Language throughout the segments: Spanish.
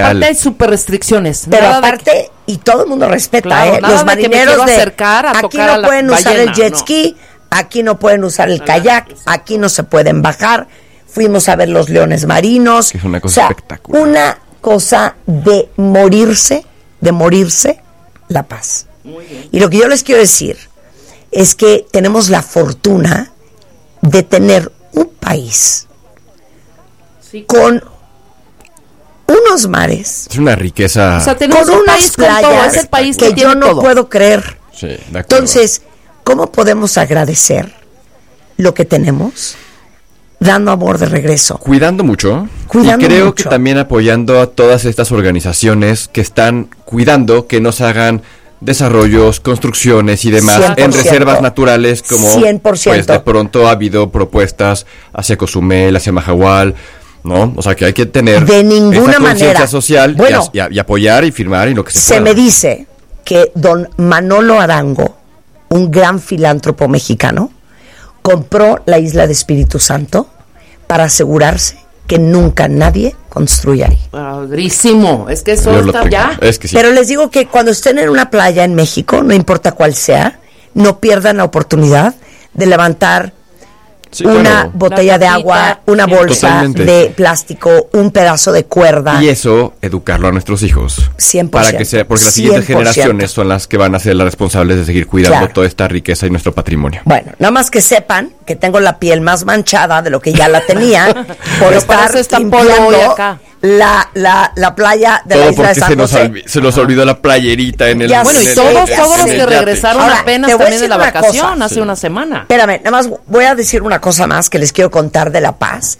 aparte hay súper restricciones. Pero aparte, y todo el mundo respeta, claro, los marineros aquí no pueden usar el jet no. ski, aquí no pueden usar el kayak, aquí no se pueden bajar. Fuimos a ver los leones marinos. Es una cosa espectacular. Una cosa de morirse la paz. Muy bien. Y lo que yo les quiero decir es que tenemos la fortuna de tener un país con unos mares, es una riqueza. O sea, tenemos con un unas país con todo, playas es el país que tiene yo no todo. puedo creer. Sí, de acuerdo. Entonces, ¿cómo podemos agradecer lo que tenemos? Dando amor de regreso. Cuidando mucho. Cuidando y creo mucho. que también apoyando a todas estas organizaciones que están cuidando que no se hagan desarrollos, construcciones y demás 100%. en reservas naturales, como 100%. pues de pronto ha habido propuestas hacia Cozumel, hacia Mahahual, ¿no? O sea que hay que tener De ninguna esa conciencia manera. social Bueno, y apoyar y firmar y lo que se Se pueda. me dice que don Manolo Arango, un gran filántropo mexicano, compró la isla de Espíritu Santo para asegurarse que nunca nadie construya ahí. Padrísimo. Es que eso Yo lo está tengo. ya. Es que sí. Pero les digo que cuando estén en una playa en México, no importa cuál sea, no pierdan la oportunidad de levantar Sí, una claro. botella de Una agua, tapita. una bolsa Totalmente. de plástico, un pedazo de cuerda. Y eso, educarlo a nuestros hijos. 100%. Para que sea, porque las siguientes 100%. generaciones son las que van a ser las responsables de seguir cuidando Claro. toda esta riqueza y nuestro patrimonio. Bueno, nada más que sepan que tengo la piel más manchada de lo que ya la tenía por Pero para estar eso está Polo hoy limpiando acá. la playa de la Todo isla de porque San José. se nos olvidó la playerita en el. Ya Bueno, sé, y en el- todos ya los sé. que yate. regresaron Ahora, apenas te voy a también de decir la una vacación cosa. hace una semana. Espérame, nada más voy a decir una cosa más que les quiero contar de La Paz.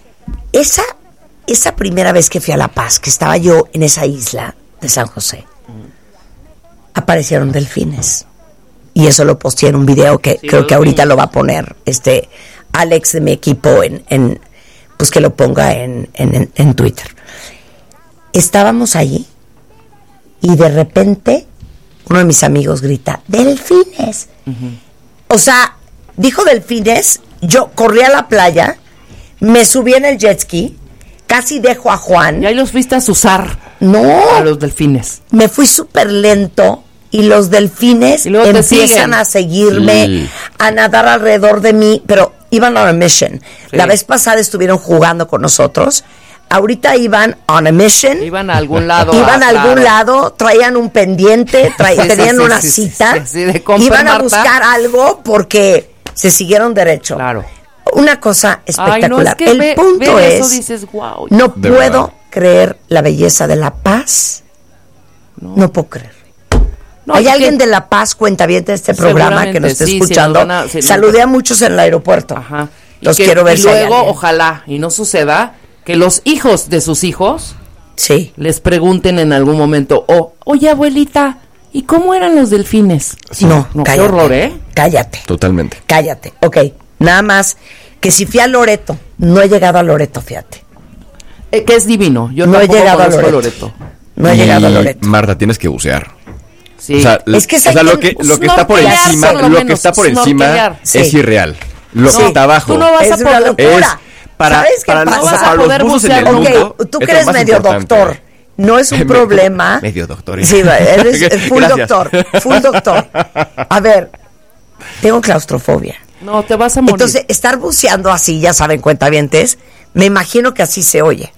Esa primera vez que fui a La Paz, que estaba yo en esa isla de San José, aparecieron delfines. Y eso lo posteé en un video que creo que ahorita lo va a poner Alex de mi equipo pues que lo ponga en Twitter. Estábamos ahí y de repente uno de mis amigos grita, ¡delfines! O sea, dijo delfines, yo corrí a la playa, me subí en el jet ski, casi dejo a Juan. Y ahí los fuiste a azuzar No, a los delfines. me fui súper lento y los delfines Y luego te empiezan siguen. a seguirme, Sí. a nadar alrededor de mí, pero iban on a mission. Sí. La vez pasada estuvieron jugando con nosotros, ahorita iban on a mission. Iban a algún lado. Iban a algún claro. lado, traían un pendiente, Sí, tenían sí, una sí, cita, sí, de compra, iban a Marta. buscar algo porque se siguieron derecho. Claro. Una cosa espectacular. Ay, no, es que El punto ver es, eso dices, wow. no De puedo verdad. creer la belleza de La Paz. No puedo creer. No, ¿Hay es alguien que- de La Paz, cuentaviente de este programa, que nos esté Seguramente, sí, escuchando? si nos van a- si nos- Saludé a muchos en el aeropuerto. Ajá. Los que- quiero ver Y si hay luego, alguien. ojalá, y no suceda, que los hijos de sus hijos Sí. les pregunten en algún momento, oye, abuelita, ¿y cómo eran los delfines? No, No, qué cállate. horror, ¿eh? Cállate. Totalmente. Cállate. Ok, nada más que si fui a Loreto, no he llegado a Loreto, fíjate. Que es divino. Yo No he tampoco llegado a conozco Loreto. No he Y, llegado a Loreto. Marta, tienes que bucear. Sí. O sea, Es que o sea, lo que está por snorkelear, encima, por lo lo que menos, está por encima snorkelear. Sí. es irreal. Lo Sí. que está abajo Tú no vas a Es una poder. locura. es para, ¿Sabes qué para, pasa? o sea, No vas a para los poder buzos en el bucear. mundo. Ok, tú es que lo eres más medio importante. doctor, no es un problema. Medio doctor. Sí, eres full Gracias. doctor, full doctor. A ver, tengo claustrofobia. No, te vas a morir. Entonces, estar buceando así, ya saben, cuentavientes, me imagino que así se oye.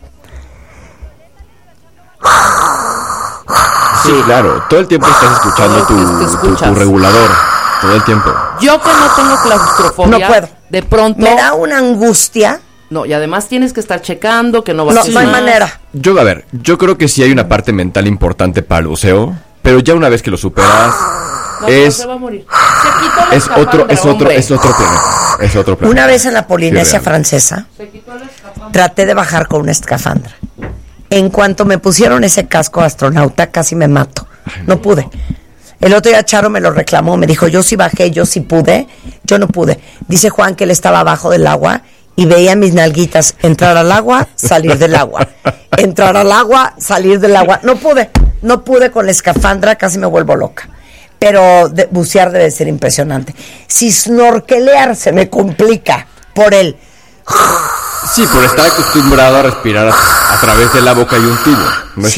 Sí, claro. Todo el tiempo estás escuchando Todo lo que te escuchas. tu regulador. Todo el tiempo. Yo que no tengo claustrofobia, No puedo. de pronto. Me da una angustia. No, y además tienes que estar checando que no vas No, a no hay manera. Yo creo que sí hay una parte mental importante para el buceo, pero ya una vez que lo superas, No, es se va a morir. Se quitó la es otro escafandra, es otro planeta. Es otro planeta. Una vez en la Polinesia Sí, francesa, Se quitó la escafandra. traté de bajar con una escafandra. En cuanto me pusieron ese casco de astronauta, casi me mato. No pude. El otro día Charo me lo reclamó, me dijo, yo sí bajé, yo sí pude, yo no pude. Dice Juan que él estaba abajo del agua y veía mis nalguitas entrar al agua, salir del agua. Entrar al agua, salir del agua. No pude con la escafandra, casi me vuelvo loca. Pero bucear debe ser impresionante. Si snorkelear se me complica por el... Sí, por estar acostumbrado a respirar a través de la boca y un tubo. No es